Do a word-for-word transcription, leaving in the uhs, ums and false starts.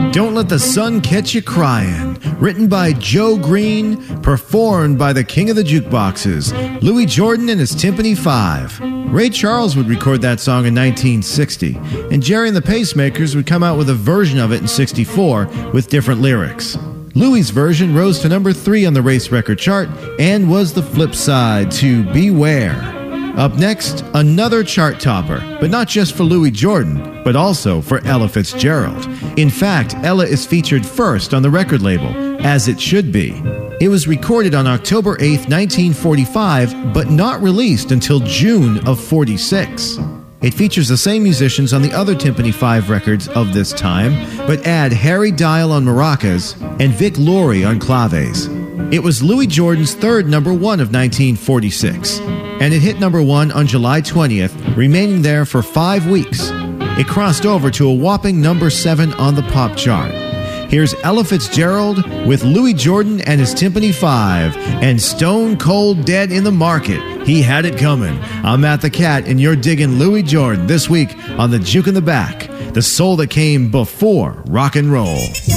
Don't Let the Sun Catch You Crying, written by Joe Green, performed by the king of the jukeboxes, Louis Jordan and his Timpani Five. Ray Charles would record that song in nineteen sixty, and Jerry and the Pacemakers would come out with a version of it in sixty-four with different lyrics. Louis' version rose to number three on the race record chart and was the flip side to Beware. Up next, another chart topper, but not just for Louis Jordan, but also for Ella Fitzgerald. In fact, Ella is featured first on the record label, as it should be. It was recorded on October eighth, nineteen forty-five, but not released until June of forty-six. It features the same musicians on the other Timpani Five records of this time, but add Harry Dial on maracas and Vic Laurie on claves. It was Louis Jordan's third number one of nineteen forty-six, and it hit number one on July twentieth, remaining there for five weeks. It crossed over to a whopping number seven on the pop chart. Here's Ella Fitzgerald with Louis Jordan and his Timpani Five and Stone Cold Dead in the Market. He Had It Coming. I'm Matt the Cat, and you're digging Louis Jordan this week on the Juke in the Back, the soul that came before rock and roll.